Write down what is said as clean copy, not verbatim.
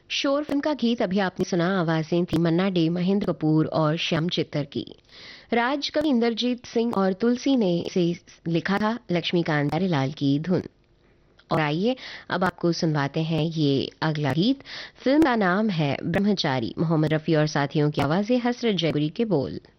शोर फिल्म का गीत अभी आपने सुना। आवाजें थी मन्ना डे, महेंद्र कपूर और श्याम चित्तर की। राज कवि इंद्रजीत सिंह और तुलसी ने इसे लिखा था, लक्ष्मीकांत प्यारेलाल की धुन। और आइए अब आपको सुनवाते हैं ये अगला गीत। फिल्म का नाम है ब्रह्मचारी। मोहम्मद रफी और साथियों की आवाजें, हसरत जयपुरी के बोल।